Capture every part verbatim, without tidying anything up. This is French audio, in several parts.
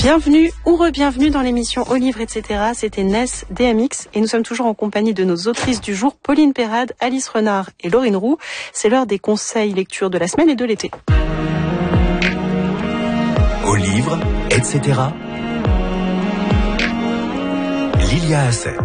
Bienvenue ou re-bienvenue dans l'émission Au livre, et cetera. C'était Ness D M X et nous sommes toujours en compagnie de nos autrices du jour, Pauline Perrade, Alice Renard et Laurine Roux. C'est l'heure des conseils lecture de la semaine et de l'été. Au livre, et cetera. Lilia Hassen.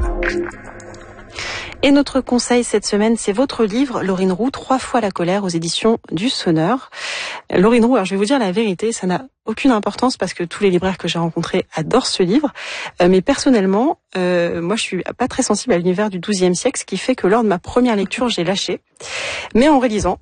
Et notre conseil cette semaine, c'est votre livre, Laurine Roux, Trois fois la colère, aux éditions du Sonneur. Laurine Roux, alors je vais vous dire la vérité, ça n'a aucune importance parce que tous les libraires que j'ai rencontrés adorent ce livre. Euh, mais personnellement, euh, moi je suis pas très sensible à l'univers du douzième siècle, ce qui fait que lors de ma première lecture, j'ai lâché. Mais en réalisant,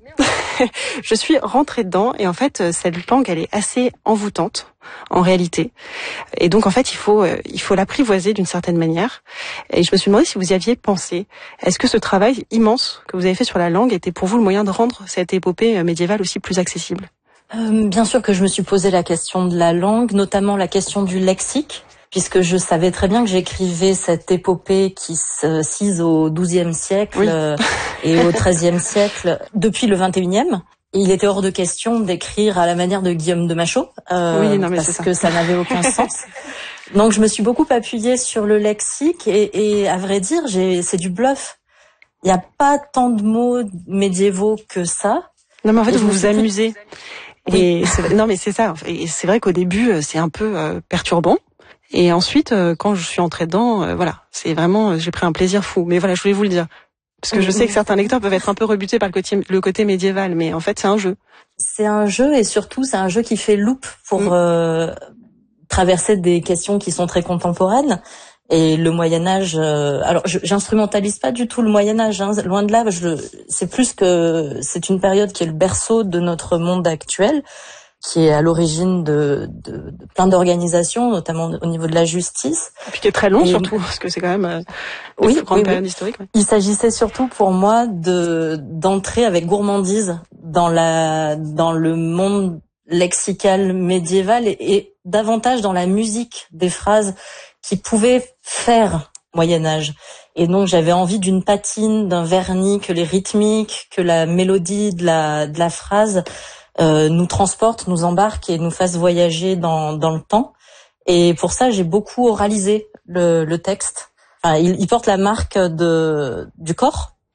je suis rentrée dedans et en fait, cette langue, elle est assez envoûtante en réalité. Et donc en fait, il faut euh, il faut l'apprivoiser d'une certaine manière. Et je me suis demandé si vous y aviez pensé. Est-ce que ce travail immense que vous avez fait sur la langue était pour vous le moyen de rendre cette épopée médiévale aussi plus accessible ? Euh, bien sûr que je me suis posé la question de la langue, notamment la question du lexique, puisque je savais très bien que j'écrivais cette épopée qui se cise au douzième siècle oui. euh, et au treizième siècle depuis le vingt et unième. Il était hors de question d'écrire à la manière de Guillaume de Machaut, euh, oui, non, mais parce ça. que ça n'avait aucun sens. Donc je me suis beaucoup appuyée sur le lexique et, et à vrai dire, j'ai, c'est du bluff. Il n'y a pas tant de mots médiévaux que ça. Non mais en fait, vous vous amusez. Et c'est, non mais c'est ça. Et c'est vrai qu'au début, c'est un peu euh, perturbant. Et ensuite, euh, quand je suis entrée dedans, euh, voilà, c'est vraiment, euh, j'ai pris un plaisir fou. Mais voilà, je voulais vous le dire. Parce que je sais que certains lecteurs peuvent être un peu rebutés par le côté, le côté médiéval, mais en fait, c'est un jeu. C'est un jeu et surtout, c'est un jeu qui fait loupe pour mmh. euh, traverser des questions qui sont très contemporaines. Et le Moyen-Âge... Euh, alors, je, j'instrumentalise pas du tout le Moyen-Âge, hein, loin de là. Je, c'est plus que... C'est une période qui est le berceau de notre monde actuel, qui est à l'origine de, de, de plein d'organisations, notamment au niveau de la justice. Et puis qui est très long, et surtout, parce que c'est quand même euh, oui, une grande oui, période oui. historique. Ouais. Il s'agissait surtout pour moi de d'entrer avec gourmandise dans la dans le monde lexical médiéval et, et davantage dans la musique des phrases qui pouvaient faire Moyen-Âge. Et donc j'avais envie d'une patine, d'un vernis, que les rythmiques, que la mélodie de la de la phrase Euh, nous transporte, nous embarque et nous fasse voyager dans, dans le temps. Et pour ça, j'ai beaucoup oralisé le, le texte. Enfin, il, il porte la marque de, du corps,